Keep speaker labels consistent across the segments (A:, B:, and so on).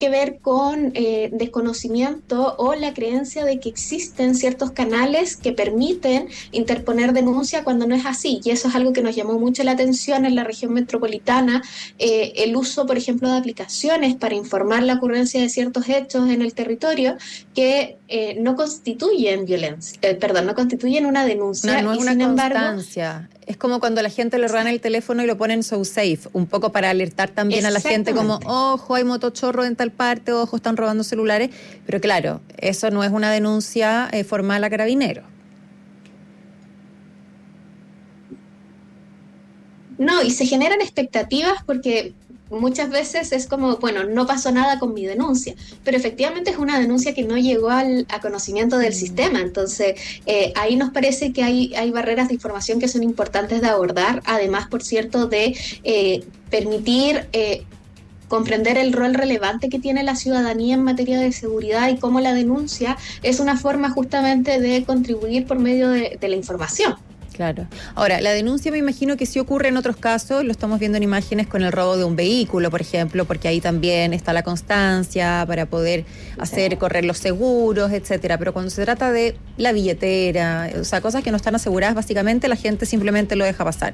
A: que ver con desconocimiento o la creencia de que existen ciertos canales que permiten interponer denuncia cuando no es así. Y eso es algo que nos llamó mucho la atención en la región metropolitana, el uso, por ejemplo, de aplicaciones para informar la ocurrencia de ciertos hechos en el territorio que no constituyen violencia, perdón, no constituyen una
B: No,
A: denuncia
B: no es
A: y
B: una
A: sin embargo...
B: constancia. Es como cuando la gente le roban el teléfono y lo ponen so safe, un poco para alertar también a la gente como,
A: Exactamente.
B: ojo, hay motochorro en tal parte, ojo, están robando celulares. Pero claro, eso no es una denuncia formal a Carabineros.
A: No, y se generan expectativas porque muchas veces es como, bueno, no pasó nada con mi denuncia, pero efectivamente es una denuncia que no llegó a conocimiento del sistema. Entonces, ahí nos parece que hay barreras de información que son importantes de abordar, además, por cierto, de permitir... comprender el rol relevante que tiene la ciudadanía en materia de seguridad y cómo la denuncia es una forma justamente de contribuir por medio de la información.
B: Claro. Ahora, la denuncia me imagino que sí ocurre en otros casos, lo estamos viendo en imágenes con el robo de un vehículo, por ejemplo, porque ahí también está la constancia para poder hacer correr los seguros, etcétera. Pero cuando se trata de la billetera, o sea, cosas que no están aseguradas, básicamente la gente simplemente lo deja pasar.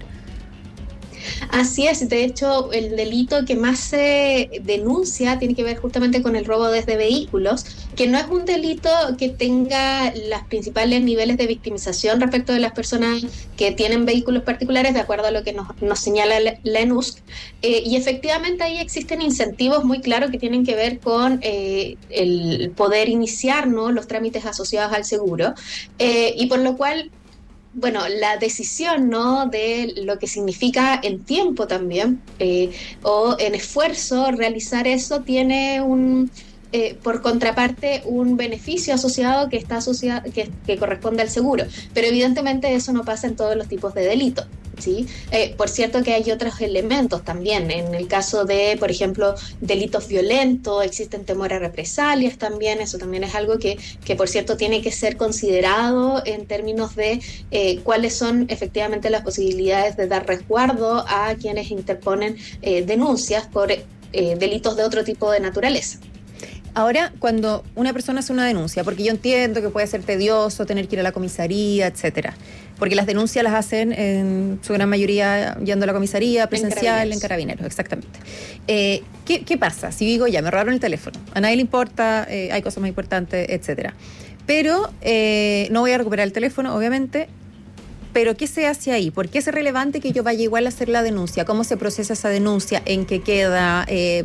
A: Así es, de hecho, el delito que más se denuncia tiene que ver justamente con el robo desde vehículos, que no es un delito que tenga los principales niveles de victimización respecto de las personas que tienen vehículos particulares, de acuerdo a lo que nos señala la ENUSC. Y efectivamente ahí existen incentivos muy claros que tienen que ver con el poder iniciar, ¿no?, los trámites asociados al seguro, y por lo cual bueno, la decisión, ¿no?, de lo que significa en tiempo también, o en esfuerzo, realizar eso tiene por contraparte, un beneficio asociado que está asociado, que corresponde al seguro. Pero evidentemente eso no pasa en todos los tipos de delitos, ¿sí? Por cierto que hay otros elementos también. En el caso de, por ejemplo, delitos violentos, existen temor a represalias también. Eso también es algo que por cierto, tiene que ser considerado en términos de cuáles son efectivamente las posibilidades de dar resguardo a quienes interponen denuncias por delitos de otro tipo de naturaleza.
B: Ahora, cuando una persona hace una denuncia, porque yo entiendo que puede ser tedioso tener que ir a la comisaría, etcétera, porque las denuncias las hacen en su gran mayoría yendo a la comisaría, presencial, en Carabineros, exactamente. ¿Qué pasa? Si digo, ya, me robaron el teléfono, a nadie le importa, hay cosas más importantes, etcétera. Pero no voy a recuperar el teléfono, obviamente. Pero ¿qué se hace ahí? ¿Por qué es relevante que yo vaya igual a hacer la denuncia? ¿Cómo se procesa esa denuncia? ¿En qué queda?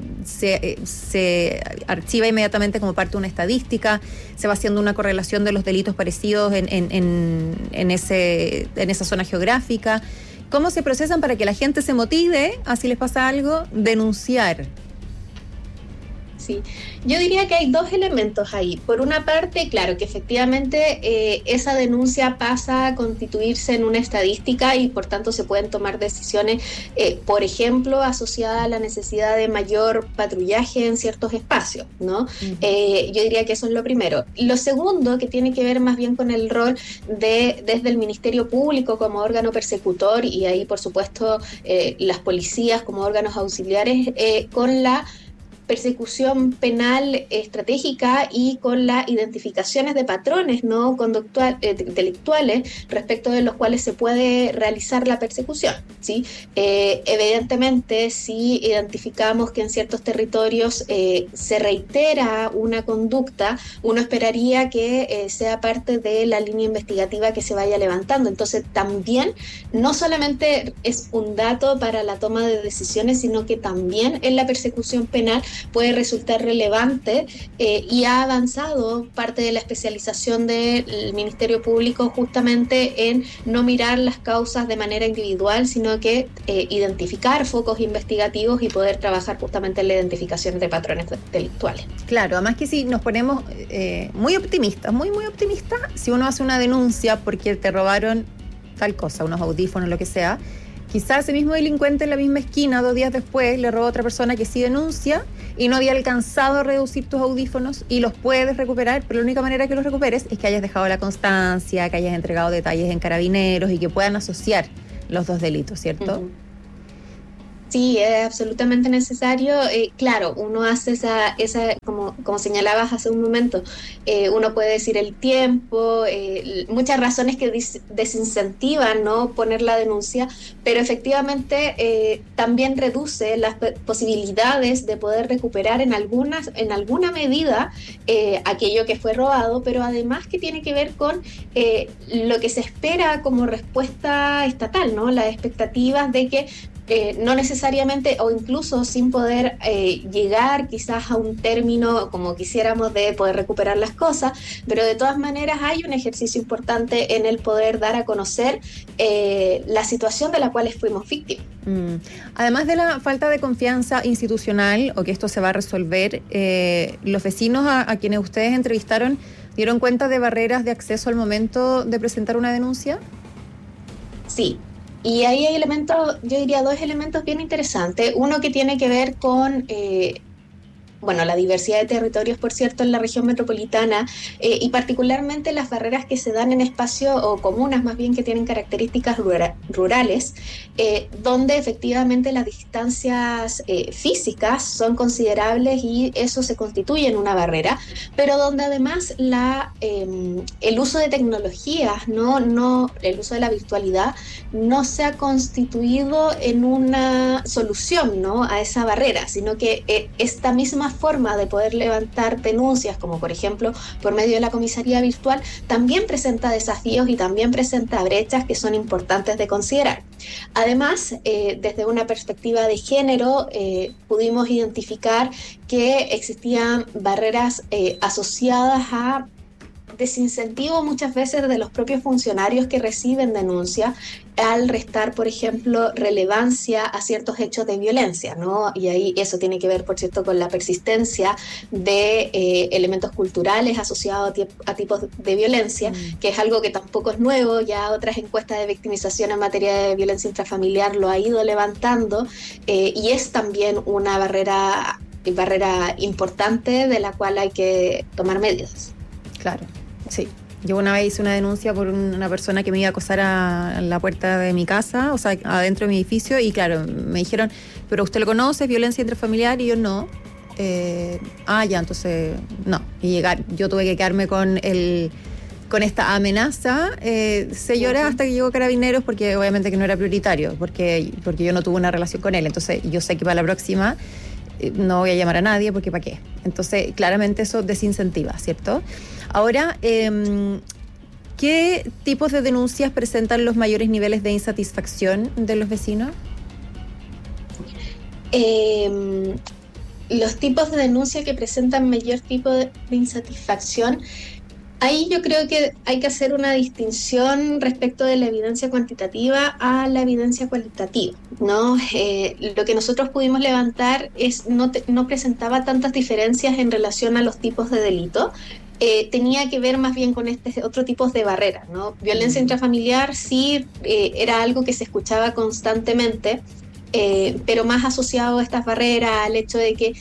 B: ¿Se archiva inmediatamente como parte de una estadística? ¿Se va haciendo una correlación de los delitos parecidos en esa zona geográfica? ¿Cómo se procesan para que la gente se motive, así les pasa algo, denunciar?
A: Sí, yo diría que hay dos elementos ahí. Por una parte, claro, que efectivamente esa denuncia pasa a constituirse en una estadística y por tanto se pueden tomar decisiones, por ejemplo, asociadas a la necesidad de mayor patrullaje en ciertos espacios, ¿no? Yo diría que eso es lo primero. Lo segundo, que tiene que ver más bien con el rol desde el Ministerio Público como órgano persecutor y ahí, por supuesto, las policías como órganos auxiliares, con la persecución penal estratégica y con las identificaciones de patrones no delictuales respecto de los cuales se puede realizar la persecución, ¿sí? Evidentemente, si identificamos que en ciertos territorios se reitera una conducta, uno esperaría que sea parte de la línea investigativa que se vaya levantando. Entonces, también no solamente es un dato para la toma de decisiones, sino que también en la persecución penal puede resultar relevante y ha avanzado parte de la especialización del Ministerio Público justamente en no mirar las causas de manera individual, sino que identificar focos investigativos y poder trabajar justamente en la identificación de patrones delictuales.
B: Claro, además que si nos ponemos muy optimistas, muy optimistas, si uno hace una denuncia porque te robaron tal cosa, unos audífonos, lo que sea, quizás ese mismo delincuente en la misma esquina 2 días después le robó a otra persona que sí denuncia y no había alcanzado a reducir tus audífonos y los puedes recuperar, pero la única manera que los recuperes es que hayas dejado la constancia, que hayas entregado detalles en Carabineros y que puedan asociar los dos delitos, ¿cierto?
A: Sí, es absolutamente necesario. Claro, uno hace como señalabas hace un momento, uno puede decir el tiempo, muchas razones que desincentivan no poner la denuncia, pero efectivamente también reduce las posibilidades de poder recuperar en alguna medida aquello que fue robado, pero además que tiene que ver con lo que se espera como respuesta estatal, ¿no? Las expectativas de que no necesariamente o incluso sin poder llegar quizás a un término como quisiéramos de poder recuperar las cosas, pero de todas maneras hay un ejercicio importante en el poder dar a conocer la situación de la cual fuimos víctimas.
B: Además de la falta de confianza institucional o que esto se va a resolver, los vecinos a quienes ustedes entrevistaron dieron cuenta de barreras de acceso al momento de presentar una denuncia.
A: Sí. Y ahí hay elementos, yo diría dos elementos bien interesantes. Uno que tiene que ver con la diversidad de territorios, por cierto, en la región metropolitana, y particularmente las barreras que se dan en espacios o comunas más bien que tienen características rurales, donde efectivamente las distancias físicas son considerables y eso se constituye en una barrera, pero donde además el uso de tecnologías, el uso de la virtualidad no se ha constituido en una solución, ¿no?, a esa barrera, sino que esta misma forma de poder levantar denuncias, como por ejemplo por medio de la comisaría virtual, también presenta desafíos y también presenta brechas que son importantes de considerar. Además, desde una perspectiva de género, pudimos identificar que existían barreras asociadas a desincentivo muchas veces de los propios funcionarios que reciben denuncia al restar, por ejemplo, relevancia a ciertos hechos de violencia, ¿no? Y ahí eso tiene que ver, por cierto, con la persistencia de elementos culturales asociados a tipos de violencia, que es algo que tampoco es nuevo, ya otras encuestas de victimización en materia de violencia intrafamiliar lo ha ido levantando, y es también una barrera importante de la cual hay que tomar medidas.
B: Claro, sí. Yo una vez hice una denuncia por una persona que me iba a acosar a la puerta de mi casa, o sea, adentro de mi edificio, y claro, me dijeron, pero usted lo conoce, es violencia intrafamiliar, y yo no. Ya, entonces, no. Y yo tuve que quedarme con esta amenaza, lloré hasta que llegó Carabineros, porque obviamente que no era prioritario, porque yo no tuve una relación con él. Entonces, yo sé que para la próxima no voy a llamar a nadie, porque ¿para qué? Entonces, claramente eso desincentiva, ¿cierto? Ahora, ¿qué tipos de denuncias presentan los mayores niveles de insatisfacción de los vecinos?
A: Los tipos de denuncia que presentan mayor tipo de insatisfacción, ahí yo creo que hay que hacer una distinción respecto de la evidencia cuantitativa a la evidencia cualitativa, ¿no? Lo que nosotros pudimos levantar no presentaba tantas diferencias en relación a los tipos de delito. Tenía que ver más bien con este otro tipo de barreras, ¿no? Violencia intrafamiliar sí era algo que se escuchaba constantemente, pero más asociado a estas barreras, al hecho de que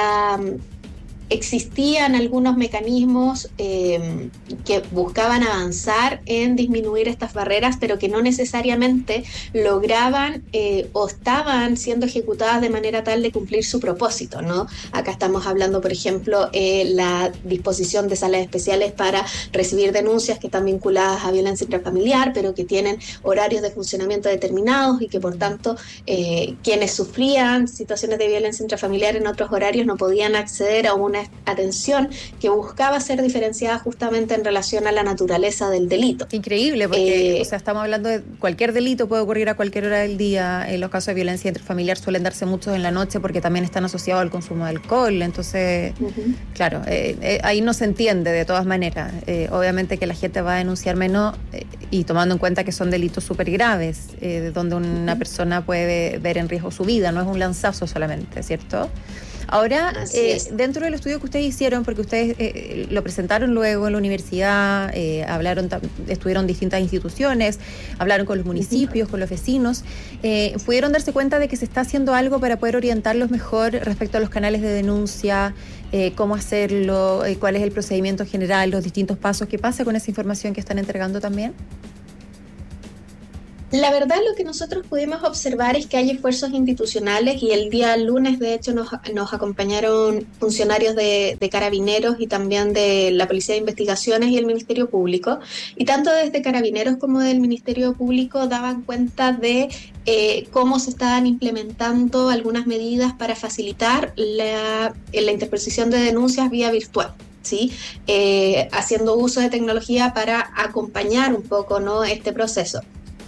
A: existían algunos mecanismos que buscaban avanzar en disminuir estas barreras, pero que no necesariamente lograban o estaban siendo ejecutadas de manera tal de cumplir su propósito, ¿no? Acá estamos hablando, por ejemplo, la disposición de salas especiales para recibir denuncias que están vinculadas a violencia intrafamiliar, pero que tienen horarios de funcionamiento determinados y que, por tanto, quienes sufrían situaciones de violencia intrafamiliar en otros horarios no podían acceder a una atención que buscaba ser diferenciada justamente en relación a la naturaleza del delito.
B: Increíble, porque estamos hablando de cualquier delito puede ocurrir a cualquier hora del día. Los casos de violencia intrafamiliar suelen darse muchos en la noche porque también están asociados al consumo de alcohol. Entonces, claro, ahí no se entiende de todas maneras. Obviamente que la gente va a denunciar menos y tomando en cuenta que son delitos súper graves, donde una persona puede ver en riesgo su vida, no es un lanzazo solamente, ¿cierto? Ahora, dentro del estudio que ustedes hicieron, porque ustedes lo presentaron luego en la universidad, estuvieron en distintas instituciones, hablaron con los municipios, con los vecinos, ¿pudieron darse cuenta de que se está haciendo algo para poder orientarlos mejor respecto a los canales de denuncia, cómo hacerlo, cuál es el procedimiento general, los distintos pasos? ¿Qué pasa con esa información que están entregando también?
A: La verdad, lo que nosotros pudimos observar es que hay esfuerzos institucionales y el día lunes, de hecho, nos acompañaron funcionarios de Carabineros y también de la Policía de Investigaciones y el Ministerio Público. Y tanto desde Carabineros como del Ministerio Público daban cuenta de cómo se estaban implementando algunas medidas para facilitar la interposición de denuncias vía virtual. ¿Sí? Haciendo uso de tecnología para acompañar un poco, ¿no?, este proceso.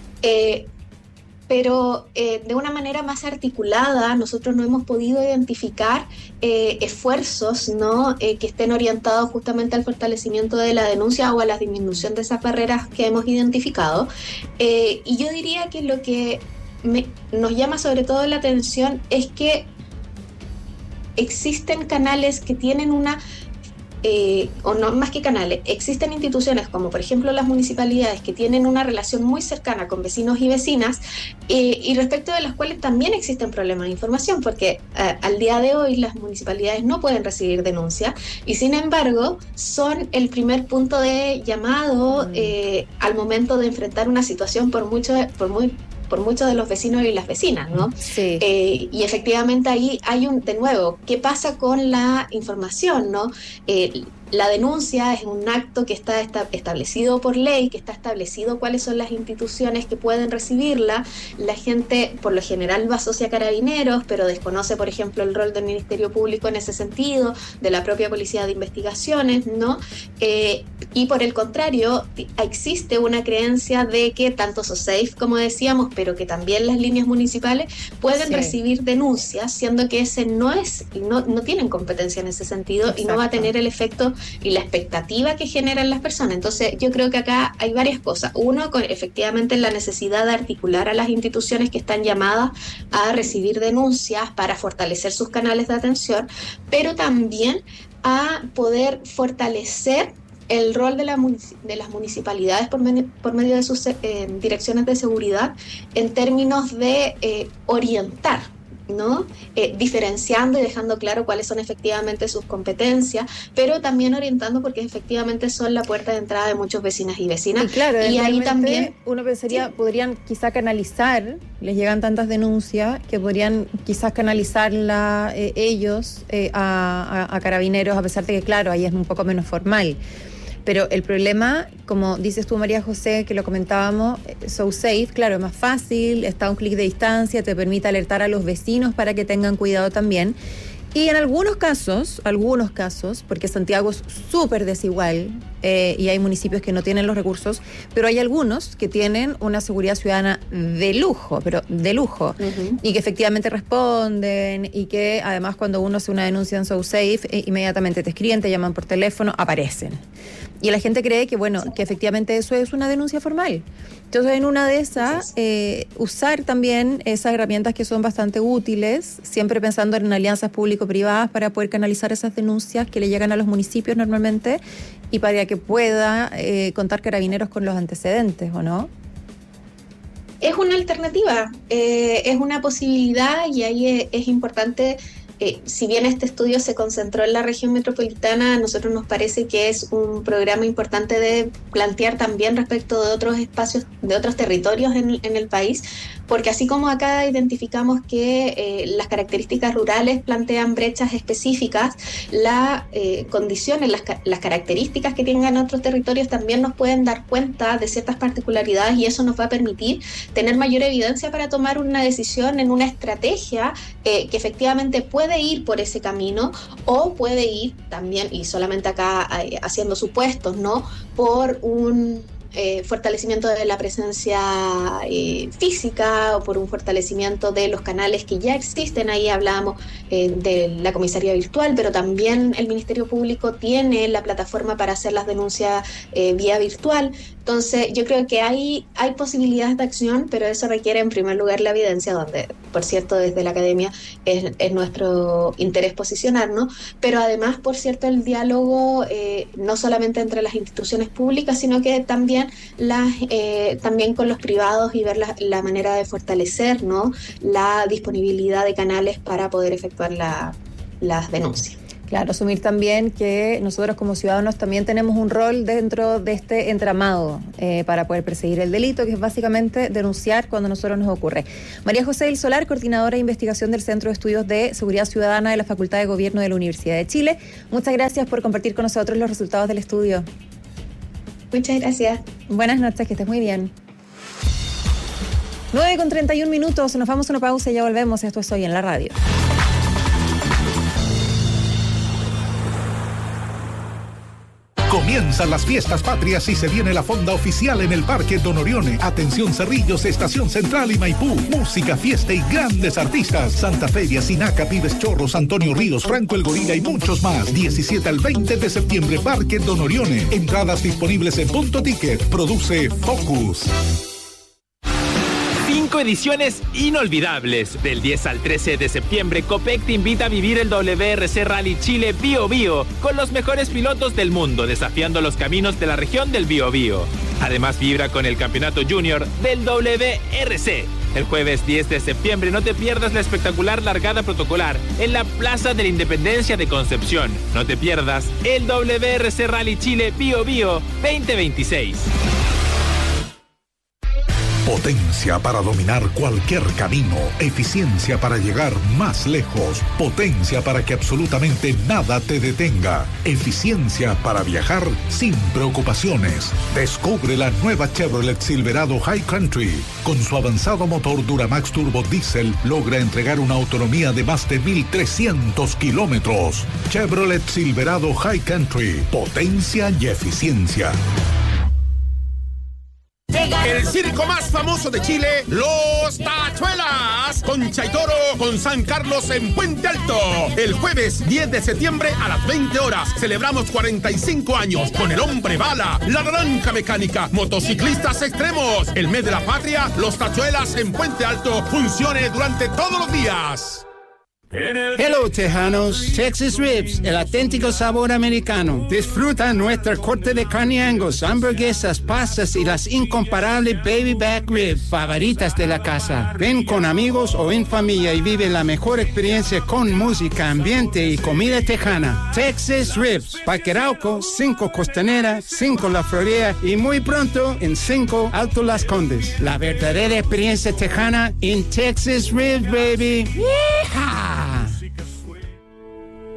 A: Pero de una manera más articulada nosotros no hemos podido identificar esfuerzos, ¿no?, que estén orientados justamente al fortalecimiento de la denuncia o a la disminución de esas barreras que hemos identificado. Y yo diría que lo que nos llama sobre todo la atención es que existen canales que tienen una o no más que canales, existen instituciones como por ejemplo las municipalidades que tienen una relación muy cercana con vecinos y vecinas y respecto de las cuales también existen problemas de información porque al día de hoy las municipalidades no pueden recibir denuncias y sin embargo son el primer punto de llamado al momento de enfrentar una situación por muchos de los vecinos y las vecinas, ¿no?
B: Sí.
A: Y efectivamente ahí hay de nuevo, ¿qué pasa con la información, no? La denuncia es un acto que está establecido por ley, que está establecido cuáles son las instituciones que pueden recibirla. La gente, por lo general, lo asocia a Carabineros, pero desconoce, por ejemplo, el rol del Ministerio Público en ese sentido, de la propia Policía de Investigaciones, ¿no? Y por el contrario, existe una creencia de que tanto SOSAFE, como decíamos, pero que también las líneas municipales pueden recibir denuncias, siendo que ese no tienen competencia en ese sentido. Exacto. Y no va a tener el efecto y la expectativa que generan las personas. Entonces yo creo que acá hay varias cosas. Uno, con efectivamente la necesidad de articular a las instituciones que están llamadas a recibir denuncias para fortalecer sus canales de atención, pero también a poder fortalecer el rol de las municipalidades por medio de sus direcciones de seguridad en términos de orientar, ¿no? Diferenciando y dejando claro cuáles son efectivamente sus competencias, pero también orientando porque efectivamente son la puerta de entrada de muchos vecinas y vecinas.
B: Y claro,
A: y ahí también
B: uno pensaría,
A: sí,
B: podrían quizá canalizar, les llegan tantas denuncias que podrían quizás canalizarla ellos a Carabineros, a pesar de que claro, ahí es un poco menos formal. Pero el problema, como dices tú, María José, que lo comentábamos, SOSAFE, claro, es más fácil, está a un clic de distancia, te permite alertar a los vecinos para que tengan cuidado también. Y en algunos casos, porque Santiago es súper desigual y hay municipios que no tienen los recursos, pero hay algunos que tienen una seguridad ciudadana de lujo, pero de lujo, y que efectivamente responden y que además cuando uno hace una denuncia en SOSAFE, inmediatamente te escriben, te llaman por teléfono, aparecen. Y la gente cree que, bueno, que efectivamente eso es una denuncia formal. Entonces, en una de esas, usar también esas herramientas que son bastante útiles, siempre pensando en alianzas público-privadas para poder canalizar esas denuncias que le llegan a los municipios normalmente y para que pueda contar Carabineros con los antecedentes, ¿o no?
A: Es una alternativa, es una posibilidad y ahí es importante. Si bien este estudio se concentró en la región metropolitana, a nosotros nos parece que es un programa importante de plantear también respecto de otros espacios, de otros territorios en el país, porque así como acá identificamos que las características rurales plantean brechas específicas, las condiciones, las características que tengan otros territorios también nos pueden dar cuenta de ciertas particularidades y eso nos va a permitir tener mayor evidencia para tomar una decisión en una estrategia que efectivamente puede ir por ese camino o puede ir también, y solamente acá haciendo supuestos, ¿no?, por un fortalecimiento de la presencia física o por un fortalecimiento de los canales que ya existen. Ahí hablamos de la comisaría virtual, pero también el Ministerio Público tiene la plataforma para hacer las denuncias vía virtual. Entonces yo creo que hay posibilidades de acción, pero eso requiere en primer lugar la evidencia, donde por cierto desde la academia es nuestro interés posicionarnos, pero además por cierto el diálogo no solamente entre las instituciones públicas, sino que también también con los privados y ver la manera de fortalecer, ¿no?, la disponibilidad de canales para poder efectuar las denuncias.
B: Claro, asumir también que nosotros como ciudadanos también tenemos un rol dentro de este entramado para poder perseguir el delito, que es básicamente denunciar cuando a nosotros nos ocurre. María José del Solar, coordinadora de investigación del Centro de Estudios de Seguridad Ciudadana de la Facultad de Gobierno de la Universidad de Chile. Muchas gracias por compartir con nosotros los resultados del estudio.
A: Muchas gracias.
B: Buenas noches, que estés muy bien. 9:31, nos vamos a una pausa y ya volvemos. Esto es Hoy en la Radio.
C: Comienzan las fiestas patrias y se viene la fonda oficial en el Parque Don Orione. Atención Cerrillos, Estación Central y Maipú. Música, fiesta y grandes artistas. Santa Feria, Sinaca, Pibes Chorros, Antonio Ríos, Franco El Gorila y muchos más. 17 al 20 de septiembre, Parque Don Orione. Entradas disponibles en Punto Ticket. Produce Focus.
D: 5 ediciones inolvidables. Del 10 al 13 de septiembre, Copec te invita a vivir el WRC Rally Chile Bío Bío con los mejores pilotos del mundo desafiando los caminos de la región del Bío Bío. Además, vibra con el campeonato junior del WRC. El jueves 10 de septiembre no te pierdas la espectacular largada protocolar en la Plaza de la Independencia de Concepción. No te pierdas el WRC Rally Chile Bío Bío 2026.
C: Potencia para dominar cualquier camino, eficiencia para llegar más lejos, potencia para que absolutamente nada te detenga, eficiencia para viajar sin preocupaciones. Descubre la nueva Chevrolet Silverado High Country. Con su avanzado motor Duramax Turbo Diesel logra entregar una autonomía de más de 1,300 kilómetros. Chevrolet Silverado High Country, potencia y eficiencia.
E: El circo más famoso de Chile, Los Tachuelas, con Chaitoro, con San Carlos en Puente Alto. El jueves 10 de septiembre a las 20 horas celebramos 45 años con el Hombre Bala, la Naranja Mecánica, motociclistas extremos. El mes de la patria, Los Tachuelas en Puente Alto, funcione durante todos los días.
F: Hello, tejanos. Texas Ribs, el auténtico sabor americano. Disfruta nuestra corte de carne Angus, hamburguesas, pastas y las incomparables baby back ribs favoritas de la casa. Ven con amigos o en familia y vive la mejor experiencia con música, ambiente y comida tejana. Texas Ribs, Parque Arauco, 5 Costanera, 5 La Florida y muy pronto en 5 Alto Las Condes. La verdadera experiencia tejana en Texas Ribs, baby. Yeah.